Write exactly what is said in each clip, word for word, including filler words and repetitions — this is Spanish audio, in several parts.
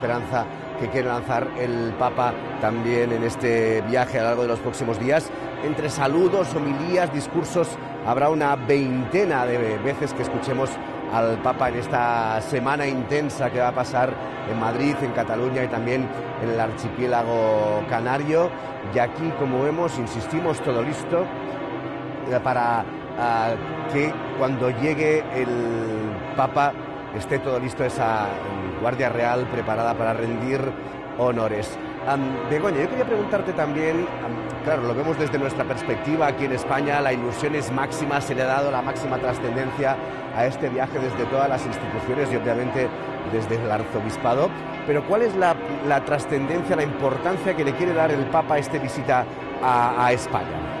esperanza que quiere lanzar el Papa también en este viaje a lo largo de los próximos días. Entre saludos, homilías, discursos, habrá una veintena de veces que escuchemos al Papa en esta semana intensa que va a pasar en Madrid, en Cataluña y también en el archipiélago canario. Y aquí, como vemos, insistimos, todo listo para uh, que cuando llegue el Papa esté todo listo, esa Guardia Real preparada para rendir honores. Um, Begoña, yo quería preguntarte también, um, claro, lo vemos desde nuestra perspectiva aquí en España, la ilusión es máxima, se le ha dado la máxima trascendencia a este viaje desde todas las instituciones y obviamente desde el arzobispado, pero ¿cuál es la, la trascendencia, la importancia que le quiere dar el Papa a esta visita a, a España?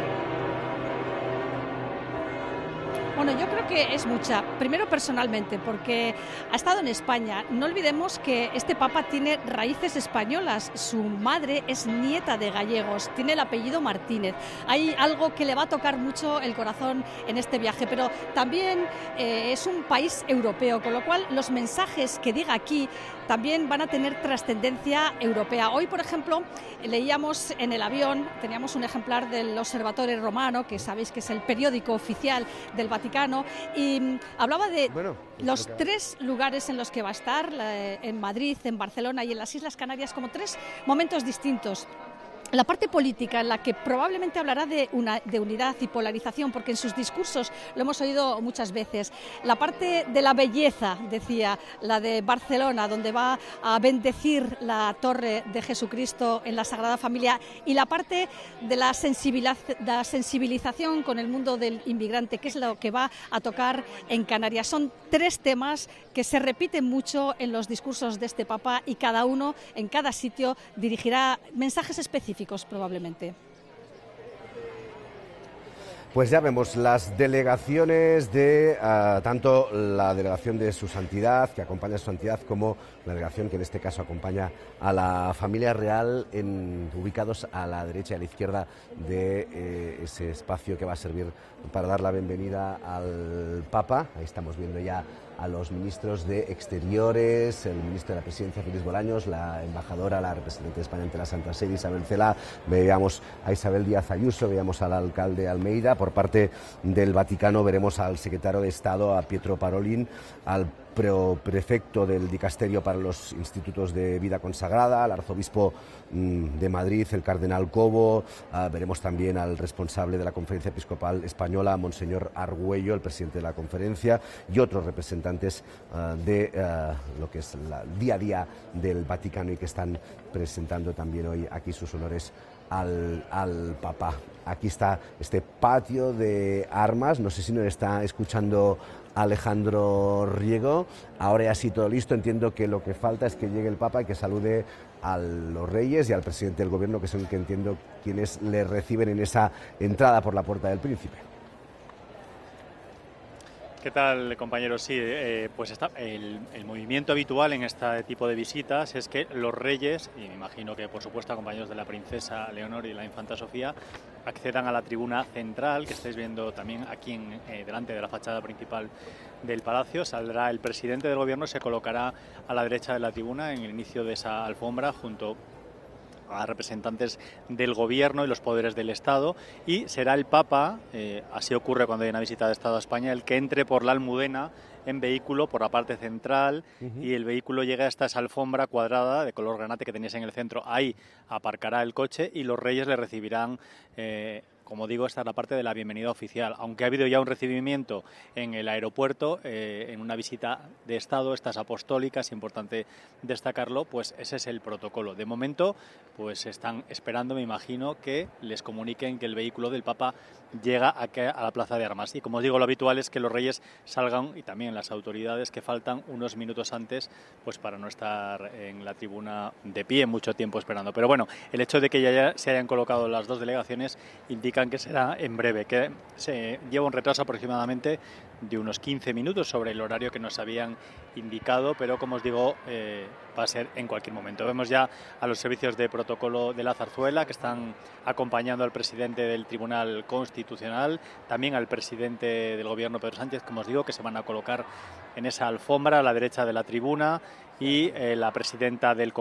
Bueno, yo creo que es mucha. Primero, personalmente, porque ha estado en España. No olvidemos que este Papa tiene raíces españolas. Su madre es nieta de gallegos, tiene el apellido Martínez. Hay algo que le va a tocar mucho el corazón en este viaje, pero también eh, es un país europeo, con lo cual los mensajes que diga aquí también van a tener trascendencia europea. Hoy, por ejemplo, leíamos en el avión, teníamos un ejemplar del Osservatore Romano, que sabéis que es el periódico oficial del Vaticano, y hablaba de bueno, los tres lugares en los que va a estar, en Madrid, en Barcelona y en las Islas Canarias, como tres momentos distintos. La parte política, en la que probablemente hablará de, una, de unidad y polarización, porque en sus discursos lo hemos oído muchas veces. La parte de la belleza, decía, la de Barcelona, donde va a bendecir la torre de Jesucristo en la Sagrada Familia, y la parte de la, la sensibilización con el mundo del inmigrante, que es lo que va a tocar en Canarias. Son tres temas que se repiten mucho en los discursos de este Papa y cada uno, en cada sitio, dirigirá mensajes específicos. Probablemente. Pues ya vemos las delegaciones de uh, tanto la delegación de Su Santidad, que acompaña a Su Santidad, como la delegación que en este caso acompaña a la familia real, en, ubicados a la derecha y a la izquierda de eh, ese espacio que va a servir para dar la bienvenida al Papa. Ahí estamos viendo ya a los ministros de Exteriores, el ministro de la Presidencia, Félix Bolaños, la embajadora, la representante de España ante la Santa Sede, Isabel Cela, veíamos a Isabel Díaz Ayuso, veíamos al alcalde Almeida. Por parte del Vaticano veremos al secretario de Estado, a Pietro Parolin, al prefecto del Dicasterio para los Institutos de Vida Consagrada, al arzobispo mmm, de Madrid, el cardenal Cobo, uh, veremos también al responsable de la Conferencia Episcopal Española, Monseñor Argüello, el presidente de la conferencia, y otros representantes uh, de uh, lo que es la, el día a día del Vaticano y que están presentando también hoy aquí sus honores al, al Papa. Aquí está este patio de armas, no sé si nos está escuchando Alejandro Riego. Ahora ya sí todo listo, entiendo que lo que falta es que llegue el Papa y que salude a los reyes y al presidente del gobierno, que son, que entiendo, quienes le reciben en esa entrada por la Puerta del Príncipe. ¿Qué tal, compañeros? Sí, eh, pues está, el, el movimiento habitual en este tipo de visitas es que los reyes, y me imagino que por supuesto acompañados de la princesa Leonor y la infanta Sofía, accedan a la tribuna central, que estáis viendo también aquí en, eh, delante de la fachada principal del palacio. Saldrá el presidente del gobierno, se colocará a la derecha de la tribuna en el inicio de esa alfombra junto a representantes del gobierno y los poderes del Estado, y será el Papa, eh, así ocurre cuando hay una visita de Estado a España, el que entre por la Almudena en vehículo por la parte central. Uh-huh. Y el vehículo llega hasta esa alfombra cuadrada de color granate que tenéis en el centro. Ahí aparcará el coche y los reyes le recibirán. Eh, Como digo, esta es la parte de la bienvenida oficial. Aunque ha habido ya un recibimiento en el aeropuerto, eh, en una visita de Estado, estas apostólicas, es importante destacarlo, pues ese es el protocolo. De momento, pues están esperando, me imagino, que les comuniquen que el vehículo del Papa llega a, a la Plaza de Armas. Y como os digo, lo habitual es que los reyes salgan, y también las autoridades, que faltan unos minutos antes, pues para no estar en la tribuna de pie mucho tiempo esperando. Pero bueno, el hecho de que ya se hayan colocado las dos delegaciones indica que será en breve, que se lleva un retraso aproximadamente de unos quince minutos sobre el horario que nos habían indicado, pero como os digo, eh, va a ser en cualquier momento. Vemos ya a los servicios de protocolo de la Zarzuela, que están acompañando al presidente del Tribunal Constitucional, también al presidente del Gobierno, Pedro Sánchez, como os digo, que se van a colocar en esa alfombra a la derecha de la tribuna, y eh, la presidenta del